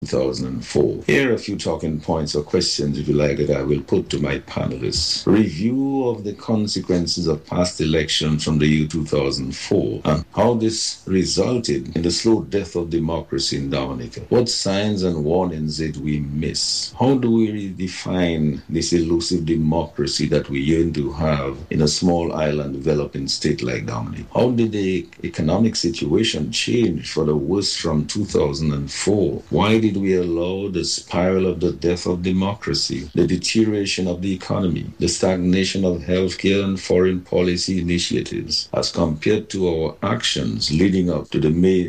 2004. Here are a few talking points or questions, if you like, that I will put to my panelists. Review of the consequences of past elections from the year 2004 and how this resulted in the slow death of democracy in Dominica. What signs and warnings did we miss? How do we redefine this elusive democracy that we yearn to have in a small island developing state like Dominica? How did the economic situation change for the worse from 2004? Why did we allow the spiral of the death of democracy, the deterioration of the economy, the stagnation of healthcare and foreign policy initiatives as compared to our actions leading up to the May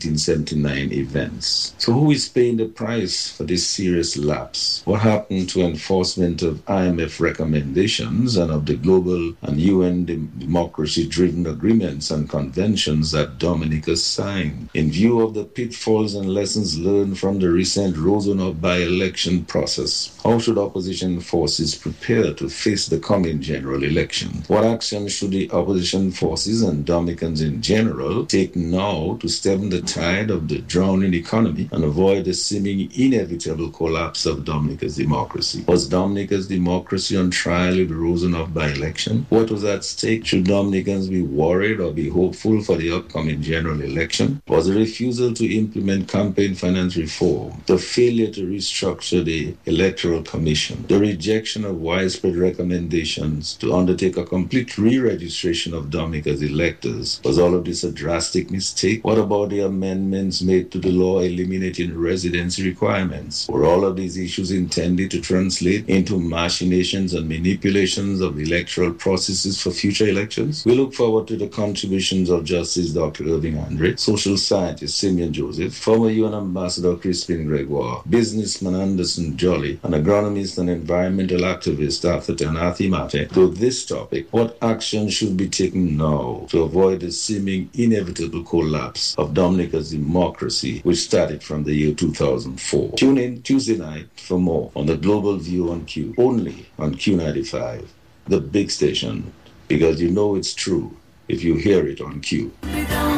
1979 events? So who is paying the price for this serious lapse? What happened to enforcement of IMF recommendations and of the global and UN democracy-driven agreements and conventions that Dominica signed? In view of the pitfalls and lessons learned from the recent Rosenau by-election process, how should opposition forces prepare to face the coming general election? What action should the opposition forces and Dominicans in general take now to stem the tide of the drowning economy and avoid the seeming inevitable collapse of Dominica's democracy? Was Dominica's democracy on trial with the Rosenau by-election? What was at stake? Should Dominicans be worried or be hopeful for the upcoming general election? Was the refusal to implement campaign finance reform, the failure to restructure the Electoral Commission, the rejection of widespread recommendations to undertake a complete re-registration of Dominica's electors, was all of this a drastic mistake? What about the amendments made to the law eliminating residency requirements? Were all of these issues intended to translate into machinations and manipulations of electoral processes for future elections? We look forward to the contributions of Justice Dr. Irving Andre, social scientist Simeon Joseph, former UN Ambassador Crispin Gregoire, businessman Anderson Jolly, and agronomist and environmental activist Arthur Tanathi Mate to this topic: what action should be taken now to avoid the seeming inevitable collapse of Dominica's democracy, which started from the year 2004? Tune in Tuesday night for more on the Global View on Q, only on Q95, the big station, because you know it's true if you hear it on Q.